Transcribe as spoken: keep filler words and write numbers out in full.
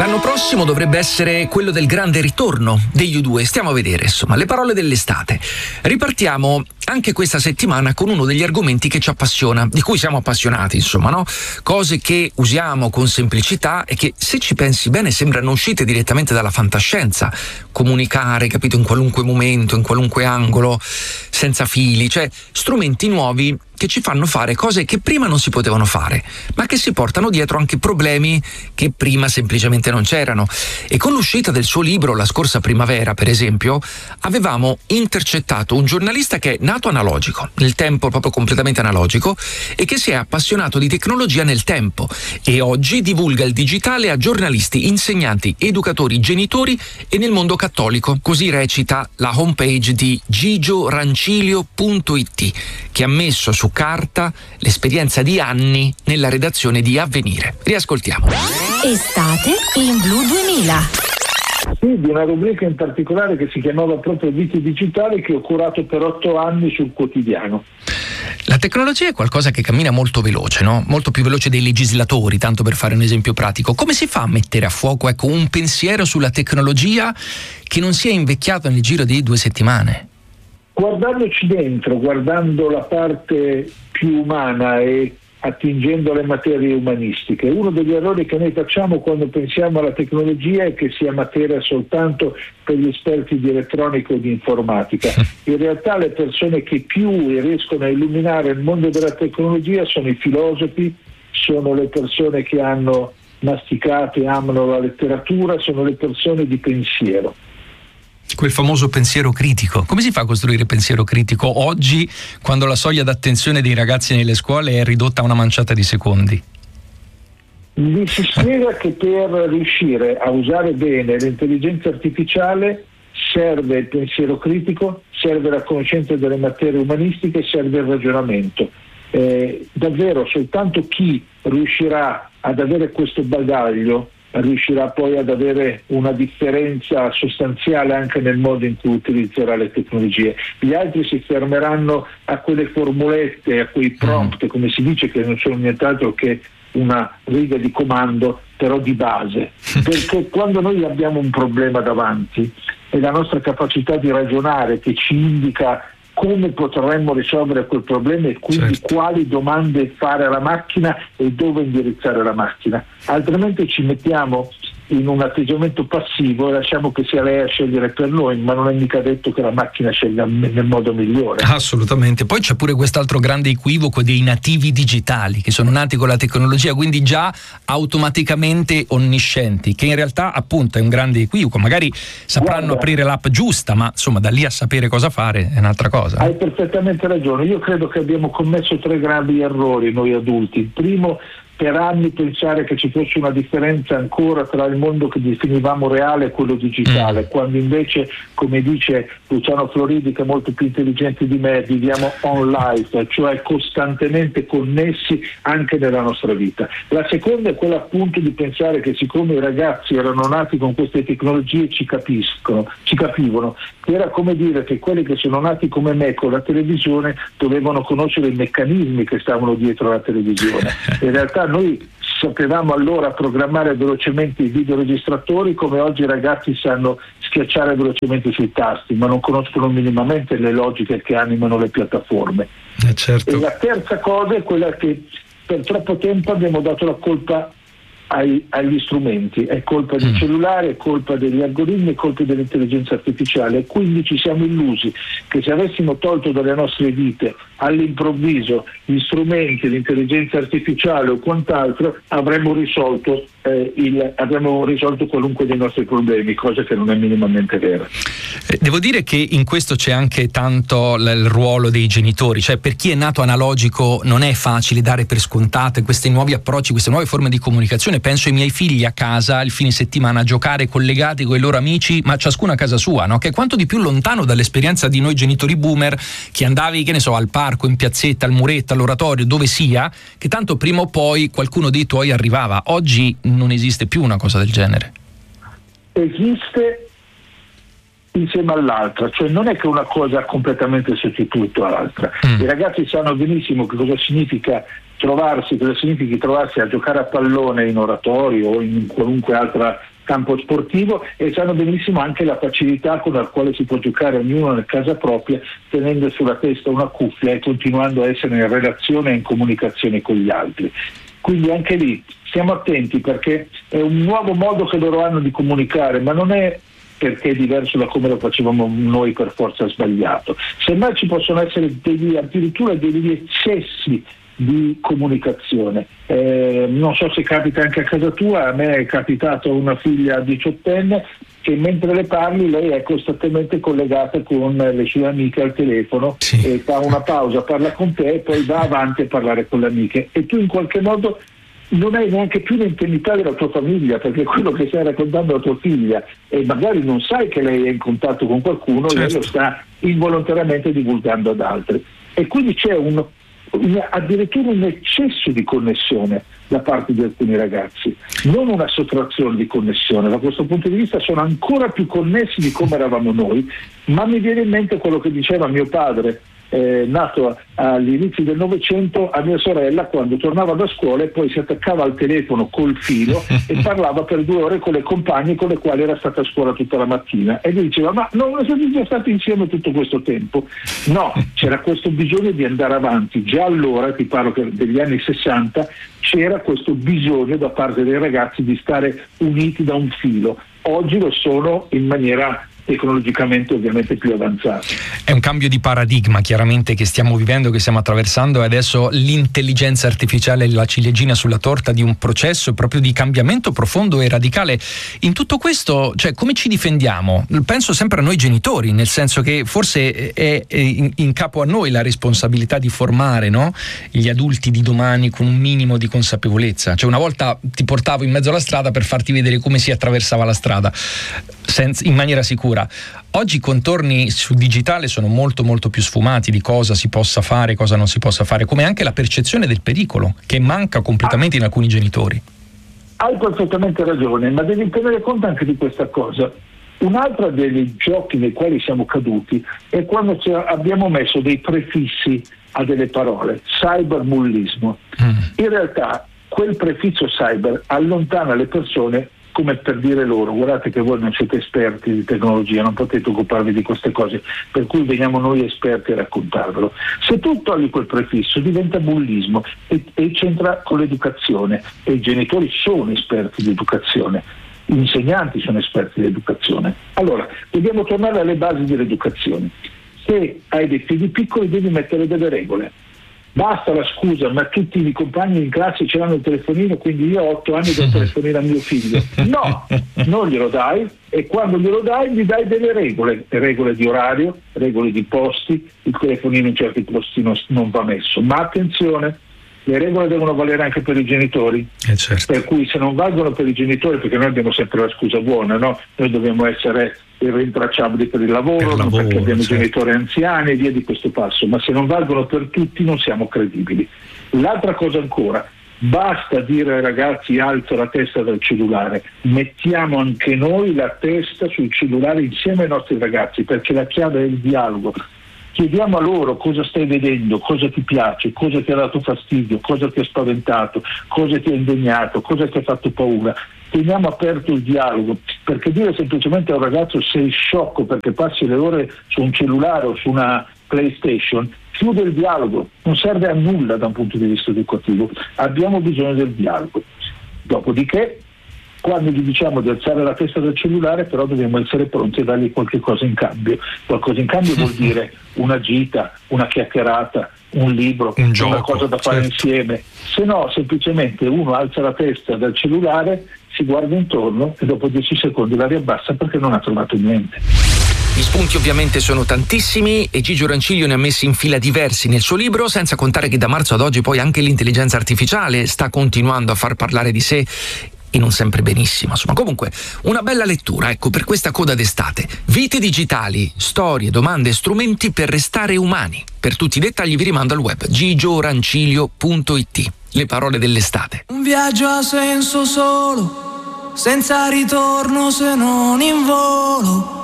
L'anno prossimo dovrebbe essere quello del grande ritorno degli U due. Stiamo a vedere, insomma, le parole dell'estate. Ripartiamo anche questa settimana con uno degli argomenti che ci appassiona, di cui siamo appassionati, insomma, no? Cose che usiamo con semplicità e che, se ci pensi bene, sembrano uscite direttamente dalla fantascienza. Comunicare, capito, in qualunque momento, in qualunque angolo, senza fili, cioè strumenti nuovi che ci fanno fare cose che prima non si potevano fare, ma che si portano dietro anche problemi che prima semplicemente non c'erano. E con l'uscita del suo libro la scorsa primavera, per esempio, avevamo intercettato un giornalista che è nato analogico, nel tempo proprio completamente analogico, e che si è appassionato di tecnologia nel tempo e oggi divulga il digitale a giornalisti, insegnanti, educatori, genitori e nel mondo cattolico. Così recita la homepage di gigio rancilio punto it, che ha messo su carta l'esperienza di anni nella redazione di Avvenire. Riascoltiamo. Estate in Blu duemila. Sì, di una rubrica in particolare che si chiamava proprio Vite Digitali, che ho curato per otto anni sul quotidiano. La tecnologia è qualcosa che cammina molto veloce, no? Molto più veloce dei legislatori, tanto per fare un esempio pratico. Come si fa a mettere a fuoco, ecco, un pensiero sulla tecnologia che non sia invecchiato nel giro di due settimane? Guardandoci dentro, guardando la parte più umana e attingendo alle materie umanistiche. Uno degli errori che noi facciamo quando pensiamo alla tecnologia è che sia materia soltanto per gli esperti di elettronica o di informatica. In realtà le persone che più riescono a illuminare il mondo della tecnologia sono i filosofi, sono le persone che hanno masticato e amano la letteratura, sono le persone di pensiero. Quel famoso pensiero critico. Come si fa a costruire pensiero critico oggi, quando la soglia d'attenzione dei ragazzi nelle scuole è ridotta a una manciata di secondi? Gli si spiega che per riuscire a usare bene l'intelligenza artificiale serve il pensiero critico, serve la conoscenza delle materie umanistiche, serve il ragionamento. Eh, davvero soltanto chi riuscirà ad avere questo bagaglio riuscirà poi ad avere una differenza sostanziale anche nel modo in cui utilizzerà le tecnologie. Gli altri si fermeranno a quelle formulette, a quei prompt, come si dice, che non sono nient'altro che una riga di comando, però di base. Perché quando noi abbiamo un problema davanti, è la nostra capacità di ragionare che ci indica come potremmo risolvere quel problema e quindi certo. quali domande fare alla macchina e dove indirizzare la macchina. Altrimenti ci mettiamo in un atteggiamento passivo e lasciamo che sia lei a scegliere per noi, ma non è mica detto che la macchina scelga nel modo migliore. Assolutamente. Poi c'è pure quest'altro grande equivoco dei nativi digitali, che sono nati con la tecnologia, quindi già automaticamente onniscienti, che in realtà appunto è un grande equivoco. Magari sapranno Guarda, aprire l'app giusta, ma insomma da lì a sapere cosa fare è un'altra cosa. Hai perfettamente ragione. Io credo che abbiamo commesso tre gravi errori noi adulti. Il primo, per anni pensare che ci fosse una differenza ancora tra il mondo che definivamo reale e quello digitale, mm. quando invece, come dice Luciano Floridi, che è molto più intelligente di me, viviamo on life, cioè costantemente connessi anche nella nostra vita. La seconda è quella appunto di pensare che siccome i ragazzi erano nati con queste tecnologie ci capiscono, ci capivano, era come dire che quelli che sono nati come me con la televisione dovevano conoscere i meccanismi che stavano dietro la televisione. In realtà noi sapevamo allora programmare velocemente i videoregistratori come oggi i ragazzi sanno schiacciare velocemente sui tasti, ma non conoscono minimamente le logiche che animano le piattaforme. Eh certo. E la terza cosa è quella che per troppo tempo abbiamo dato la colpa ai, agli strumenti, è colpa del mm. cellulare, è colpa degli algoritmi, è colpa dell'intelligenza artificiale, e quindi ci siamo illusi che se avessimo tolto dalle nostre vite all'improvviso gli strumenti, l'intelligenza artificiale o quant'altro, avremmo risolto eh, il, avremmo risolto qualunque dei nostri problemi, cosa che non è minimamente vera. Eh, devo dire che in questo c'è anche tanto l- il ruolo dei genitori, cioè per chi è nato analogico non è facile dare per scontate questi nuovi approcci, queste nuove forme di comunicazione. Penso ai miei figli a casa il fine settimana a giocare collegati con i loro amici, ma ciascuno a casa sua, no? Che è quanto di più lontano dall'esperienza di noi genitori boomer, che andavi, che ne so, al parco, in piazzetta, al muretto, all'oratorio, dove sia, che tanto prima o poi qualcuno dei tuoi arrivava. Oggi non esiste più una cosa del genere. Esiste insieme all'altra, cioè non è che una cosa ha completamente sostituito all'altra. Mm. I ragazzi sanno benissimo che cosa significa trovarsi, cosa significa trovarsi a giocare a pallone in oratorio o in qualunque altra campo sportivo, e sanno benissimo anche la facilità con la quale si può giocare ognuno nel casa propria, tenendo sulla testa una cuffia e continuando a essere in relazione e in comunicazione con gli altri. Quindi anche lì stiamo attenti, perché è un nuovo modo che loro hanno di comunicare, ma non è perché è diverso da come lo facevamo noi per forza sbagliato. Semmai ci possono essere degli, addirittura degli eccessi di comunicazione. Eh, non so se capita anche a casa tua, a me è capitato una figlia diciottenne che mentre le parli lei è costantemente collegata con le sue amiche al telefono, sì. E fa una pausa, parla con te e poi va avanti a parlare con le amiche, e tu in qualche modo non hai neanche più l'intimità della tua famiglia, perché quello che stai raccontando a tua figlia, e magari non sai che lei è in contatto con qualcuno, certo. Lei lo sta involontariamente divulgando ad altri, e quindi c'è un, un addirittura un eccesso di connessione da parte di alcuni ragazzi, non una sottrazione di connessione. Da questo punto di vista sono ancora più connessi di come eravamo noi, ma mi viene in mente quello che diceva mio padre, Eh, nato agli inizi del Novecento, a mia sorella quando tornava da scuola e poi si attaccava al telefono col filo e parlava per due ore con le compagne con le quali era stata a scuola tutta la mattina, e lui diceva: ma non siete già stati insieme tutto questo tempo? No, c'era questo bisogno di andare avanti. Già allora, ti parlo degli anni sessanta, c'era questo bisogno da parte dei ragazzi di stare uniti da un filo. Oggi lo sono in maniera tecnologicamente ovviamente più avanzati. È un cambio di paradigma chiaramente che stiamo vivendo, che stiamo attraversando, e adesso l'intelligenza artificiale è la ciliegina sulla torta di un processo proprio di cambiamento profondo e radicale. In tutto questo, cioè, come ci difendiamo? Penso sempre a noi genitori, nel senso che forse è in, in capo a noi la responsabilità di formare, no? Gli adulti di domani con un minimo di consapevolezza. Cioè, una volta ti portavo in mezzo alla strada per farti vedere come si attraversava la strada senza, in maniera sicura. Oggi i contorni sul digitale sono molto molto più sfumati di cosa si possa fare, cosa non si possa fare, come anche la percezione del pericolo che manca completamente in alcuni genitori. Hai perfettamente ragione, ma devi tenere conto anche di questa cosa. Un'altra dei giochi nei quali siamo caduti è quando abbiamo messo dei prefissi a delle parole, cyberbullismo. Mm. In realtà quel prefisso cyber allontana le persone, come per dire loro: guardate che voi non siete esperti di tecnologia, non potete occuparvi di queste cose, per cui veniamo noi esperti a raccontarvelo. Se tu togli quel prefisso diventa bullismo e, e c'entra con l'educazione, e i genitori sono esperti di educazione, gli insegnanti sono esperti di educazione. Allora dobbiamo tornare alle basi dell'educazione. Se hai dei figli piccoli devi mettere delle regole. Basta la scusa: ma tutti i compagni in classe ce l'hanno il telefonino, quindi io ho otto anni do il telefonino a mio figlio. No, non glielo dai, e quando glielo dai gli dai delle regole, regole di orario, regole di posti. Il telefonino in certi posti non, non va messo, ma attenzione, le regole devono valere anche per i genitori, eh certo. Per cui se non valgono per i genitori, perché noi abbiamo sempre la scusa buona, no? Noi dobbiamo essere irrintracciabili per il lavoro, per lavoro perché abbiamo certo. genitori anziani e via di questo passo, ma se non valgono per tutti non siamo credibili. L'altra cosa ancora, basta dire ai ragazzi: alza la testa dal cellulare, mettiamo anche noi la testa sul cellulare insieme ai nostri ragazzi, perché la chiave è il dialogo. Chiediamo a loro cosa stai vedendo, cosa ti piace, cosa ti ha dato fastidio, cosa ti ha spaventato, cosa ti ha indegnato, cosa ti ha fatto paura. Teniamo aperto il dialogo, perché dire semplicemente a un ragazzo sei sciocco perché passi le ore su un cellulare o su una PlayStation chiude il dialogo, non serve a nulla da un punto di vista educativo. Abbiamo bisogno del dialogo. Dopodiché, quando gli diciamo di alzare la testa dal cellulare, però dobbiamo essere pronti a dargli qualche cosa in cambio. Qualcosa in cambio vuol dire una gita, una chiacchierata, un libro, un una gioco, cosa da fare certo. insieme. Se no, semplicemente uno alza la testa dal cellulare, si guarda intorno e dopo dieci secondi la riabbassa perché non ha trovato niente. Gli spunti ovviamente sono tantissimi e Gigio Rancilio ne ha messi in fila diversi nel suo libro, senza contare che da marzo ad oggi poi anche l'intelligenza artificiale sta continuando a far parlare di sé, e non sempre benissimo, insomma. Comunque una bella lettura, ecco, per questa coda d'estate. Vite digitali, storie, domande e strumenti per restare umani. Per tutti i dettagli vi rimando al web gigio rancilio punto it. Le parole dell'estate. Un viaggio ha senso solo, senza ritorno se non in volo.